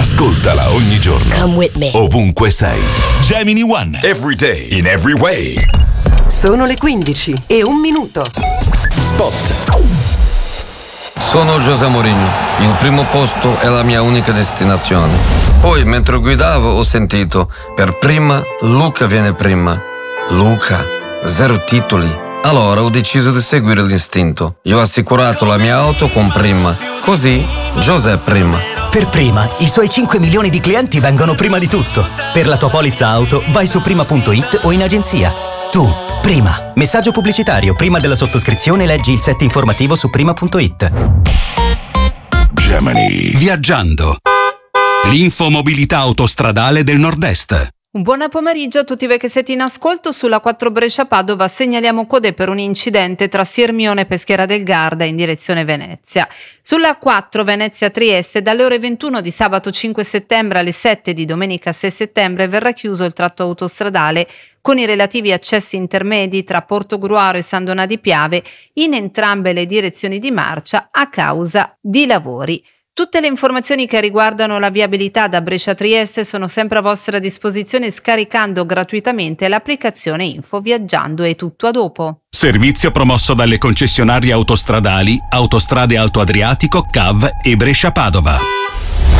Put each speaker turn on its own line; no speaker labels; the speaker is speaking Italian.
Ascoltala ogni giorno.
Come with me.
Ovunque sei. Gemini One. Every day. In every way.
Sono le 15 e 1 minuto.
Spot.
Sono José Mourinho. Il primo posto è la mia unica destinazione. Poi, mentre guidavo, ho sentito: per prima, Luca viene prima. Luca, 0 titoli. Allora ho deciso di seguire l'istinto. Io ho assicurato la mia auto con Prima. Così, José prima.
Per Prima, i suoi 5 milioni di clienti vengono prima di tutto. Per la tua polizza auto, vai su prima.it o in agenzia. Tu, Prima. Messaggio pubblicitario. Prima della sottoscrizione leggi il set informativo su prima.it.
Gemini.
Viaggiando. L'infomobilità autostradale del Nord-Est.
Un buon pomeriggio a tutti voi che siete in ascolto. Sulla 4 Brescia-Padova segnaliamo code per un incidente tra Sirmione e Peschiera del Garda in direzione Venezia. Sulla 4 Venezia-Trieste dalle ore 21 di sabato 5 settembre alle 7 di domenica 6 settembre verrà chiuso il tratto autostradale con i relativi accessi intermedi tra Portogruaro e San Donà di Piave in entrambe le direzioni di marcia a causa di lavori. Tutte le informazioni che riguardano la viabilità da Brescia Trieste sono sempre a vostra disposizione scaricando gratuitamente l'applicazione Info Viaggiando. È tutto, a dopo.
Servizio promosso dalle concessionarie autostradali Autostrade Alto Adriatico, CAV e Brescia Padova.